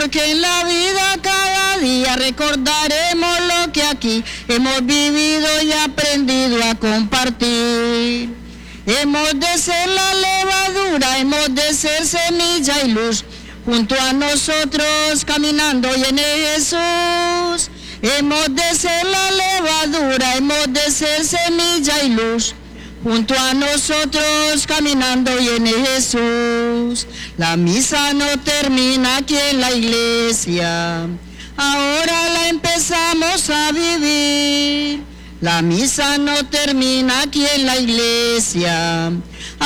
porque en la vida cada día recordaremos lo que aquí hemos vivido y aprendido a compartir. Hemos de ser la levadura, hemos de ser semilla y luz, junto a nosotros caminando y en Jesús. Hemos de ser la levadura, hemos de ser semilla y luz, junto a nosotros caminando y en Jesús. La misa no termina aquí en la iglesia, ahora la empezamos a vivir. La misa no termina aquí en la iglesia,